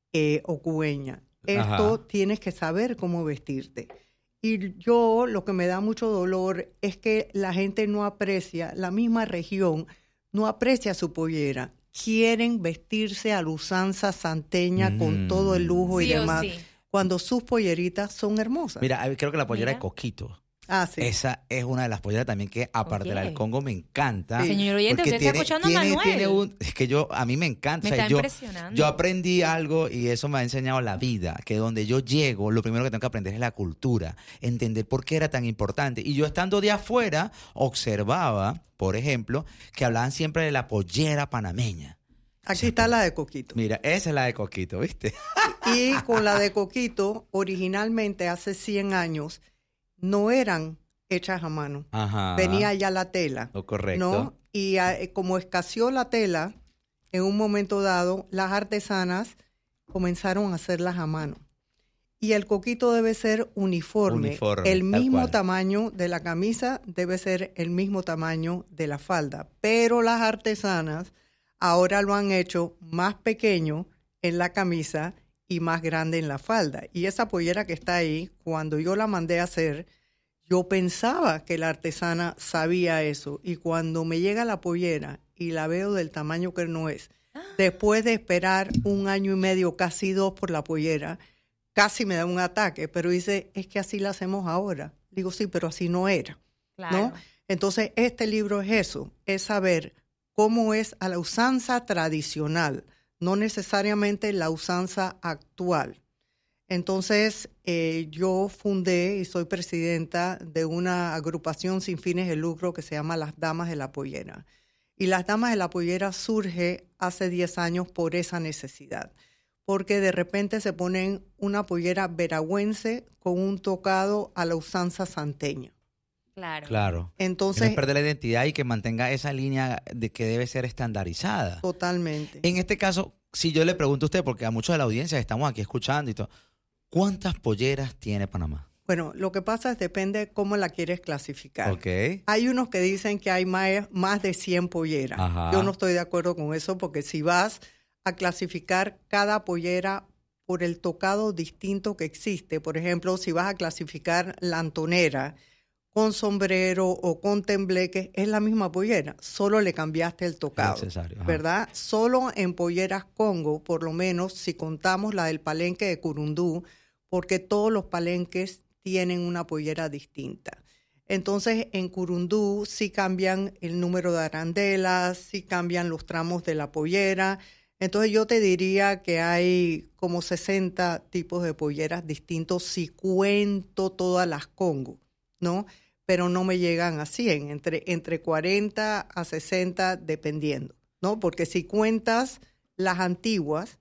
o cubeña. Ajá. Esto tienes que saber cómo vestirte. Y yo lo que me da mucho dolor es que la gente no aprecia, la misma región no aprecia su pollera. Quieren vestirse a la usanza santeña con todo el lujo y Sí o demás, sí. cuando sus polleritas son hermosas. Mira, creo que la pollera Mira. de Coquito. Ah, sí. Esa es una de las polleras también que, aparte de la del Oye. Congo, me encanta. Sí. Señor oyente, porque usted está escuchando a Manuel. es que a mí me encanta. Me O sea, está impresionando. yo aprendí algo y eso me ha enseñado la vida, que donde yo llego, lo primero que tengo que aprender es la cultura, entender por qué era tan importante. Y yo estando de afuera, observaba, por ejemplo, que hablaban siempre de la pollera panameña. Aquí está la de Coquito. Mira, esa es la de Coquito, ¿viste? Y con la de Coquito, originalmente hace 100 años, no eran hechas a mano. Ajá. Venía ya la tela. Lo correcto. ¿No? Y como escaseó la tela, en un momento dado, las artesanas comenzaron a hacerlas a mano. Y el coquito debe ser uniforme. El tal mismo cual. tamaño de la camisa debe ser el mismo tamaño de la falda. Pero las artesanas ahora lo han hecho más pequeño en la camisa y más grande en la falda. Y esa pollera que está ahí, cuando yo la mandé a hacer, yo pensaba que la artesana sabía eso. Y cuando me llega la pollera y la veo del tamaño que no es, después de esperar 1 año y medio, casi 2 por la pollera, casi me da un ataque. Pero dice, es que así la hacemos ahora. Digo, sí, pero así no era. Claro. ¿No? Entonces, este libro es eso, es saber cómo es a la usanza tradicional, no necesariamente la usanza actual. Entonces, yo fundé y soy presidenta de una agrupación sin fines de lucro que se llama Las Damas de la Pollera. Y Las Damas de la Pollera surge hace 10 años por esa necesidad, porque de repente se ponen una pollera veragüense con un tocado a la usanza santeña. Claro. Claro. Entonces, Que no es perder la identidad y que mantenga esa línea de que debe ser estandarizada. totalmente. En este caso, si yo le pregunto a usted, porque a muchos de la audiencia estamos aquí escuchando y todo, ¿cuántas polleras tiene Panamá? Bueno, lo que pasa es depende cómo la quieres clasificar. Ok. Hay unos que dicen que hay más de 100 polleras. Ajá. Yo no estoy de acuerdo con eso porque si vas a clasificar cada pollera por el tocado distinto que existe, por ejemplo, si vas a clasificar la antonera con sombrero o con tembleque, es la misma pollera, solo le cambiaste el tocado, Necesario, ajá. ¿verdad? Solo en polleras Congo, por lo menos si contamos la del palenque de Curundú, porque todos los palenques tienen una pollera distinta. Entonces, en Curundú sí cambian el número de arandelas, sí cambian los tramos de la pollera. Entonces, yo te diría que hay como 60 tipos de polleras distintos si cuento todas las Congo, ¿no? Pero no me llegan a 100, entre 40 a 60 dependiendo, ¿no? Porque si cuentas las antiguas,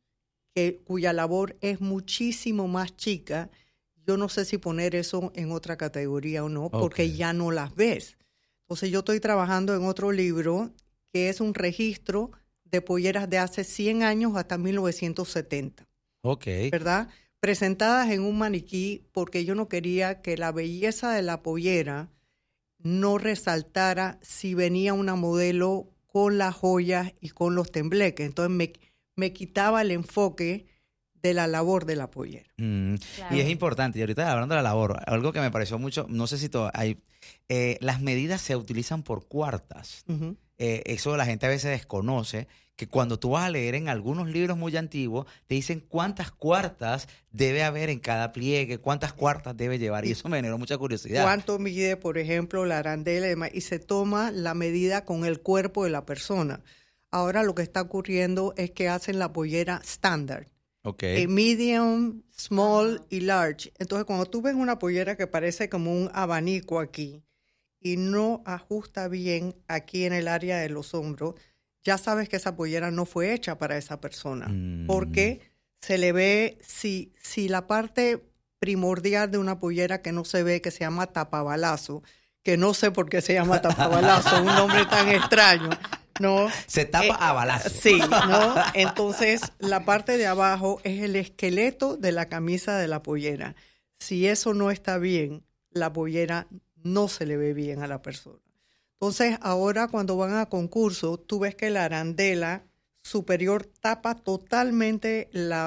cuya labor es muchísimo más chica, yo no sé si poner eso en otra categoría o no, porque Ok. ya no las ves. Entonces yo estoy trabajando en otro libro que es un registro de polleras de hace 100 años hasta 1970, Ok. ¿verdad? Presentadas en un maniquí porque yo no quería que la belleza de la pollera no resaltara si venía una modelo con las joyas y con los tembleques. Entonces me quitaba el enfoque de la labor de la pollera. Claro. Y es importante, y ahorita hablando de la labor, algo que me pareció mucho, no sé si las medidas se utilizan por cuartas. Uh-huh. Eso la gente a veces desconoce, que cuando tú vas a leer en algunos libros muy antiguos, te dicen cuántas cuartas debe haber en cada pliegue, cuántas cuartas debe llevar, y eso me generó mucha curiosidad. ¿Cuánto mide, por ejemplo, la arandela y demás? Y se toma la medida con el cuerpo de la persona. Ahora lo que está ocurriendo es que hacen la pollera estándar. Ok. Medium, small y large. Entonces, cuando tú ves una pollera que parece como un abanico aquí y no ajusta bien aquí en el área de los hombros, ya sabes que esa pollera no fue hecha para esa persona. Porque se le ve, si la parte primordial de una pollera que no se ve, que se llama tapabalazo, que no sé por qué se llama tapabalazo, un nombre tan extraño, ¿no? Se tapa a balazo. Sí, ¿no? Entonces, la parte de abajo es el esqueleto de la camisa de la pollera. Si eso no está bien, la pollera no se le ve bien a la persona. Entonces, ahora cuando van a concurso, tú ves que la arandela superior tapa totalmente la